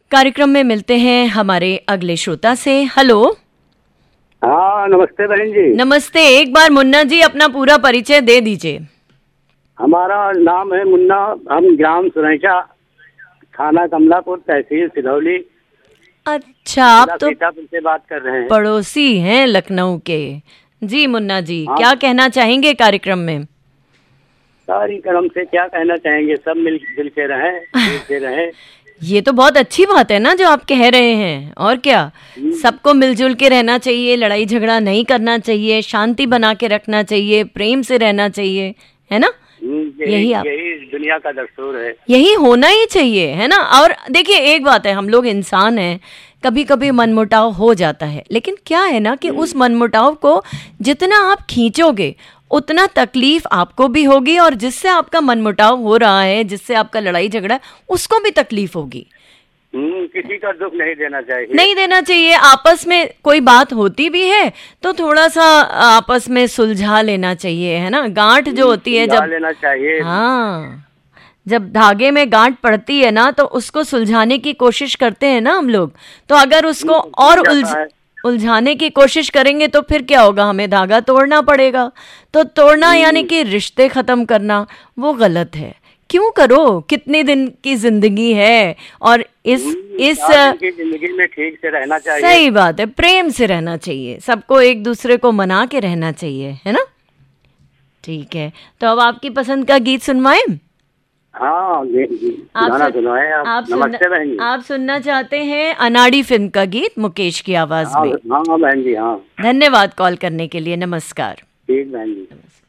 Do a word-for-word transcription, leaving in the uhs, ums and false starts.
कार्यक्रम में मिलते हैं हमारे अगले श्रोता से। हेलो। हाँ नमस्ते बहन जी। नमस्ते। एक बार मुन्ना जी अपना पूरा परिचय दे दीजिए। हमारा नाम है मुन्ना, हम ग्राम सुरैचा, थाना कमलापुर, तहसील सिधौली। अच्छा, आप तो से बात कर रहे हैं, पड़ोसी हैं लखनऊ के। जी मुन्ना जी, हाँ। क्या कहना चाहेंगे कार्यक्रम में? कार्यक्रम से क्या कहना चाहेंगे, सब मिल जुल के रहें, मिलते रहें। ये तो बहुत अच्छी बात है ना जो आप कह रहे हैं। और क्या, सबको मिलजुल के रहना चाहिए, लड़ाई झगड़ा नहीं करना चाहिए, शांति बना के रखना चाहिए, प्रेम से रहना चाहिए, है ना? यही यही आप यही दुनिया का दस्तूर है, यही होना ही चाहिए, है ना? और देखिए एक बात है, हम लोग इंसान हैं, कभी कभी मनमुटाव हो जाता है, लेकिन क्या है ना कि उस मनमुटाव को जितना आप खींचोगे उतना तकलीफ आपको भी होगी, और जिससे आपका मनमुटाव हो रहा है, जिससे आपका लड़ाई झगड़ा, उसको भी तकलीफ होगी। किसी का दुख नहीं देना चाहिए, नहीं देना चाहिए। आपस में कोई बात होती भी है तो थोड़ा सा आपस में सुलझा लेना चाहिए, है ना? गांठ जो होती है, जब लेना चाहिए, हाँ, जब धागे में गांठ पड़ती है ना, तो उसको सुलझाने की कोशिश करते हैं ना हम लोग। तो अगर उसको और उलझ उलझाने की कोशिश करेंगे तो फिर क्या होगा, हमें धागा तोड़ना पड़ेगा। तो तोड़ना यानी कि रिश्ते खत्म करना, वो गलत है। क्यों करो, कितने दिन की जिंदगी है, और इस इस जिंदगी में ठीक से रहना चाहिए। सही बात है, प्रेम से रहना चाहिए, सबको एक दूसरे को मना के रहना चाहिए, है ना? ठीक है, तो अब आपकी पसंद का गीत सुनवाएं। हाँ, आप, सुन, आप, आप, सुन, आप सुनना चाहते हैं अनाड़ी फिल्म का गीत मुकेश की आवाज में। हाँ बहन जी, हाँ। धन्यवाद कॉल करने के लिए। नमस्कार। ठीक बहन जी।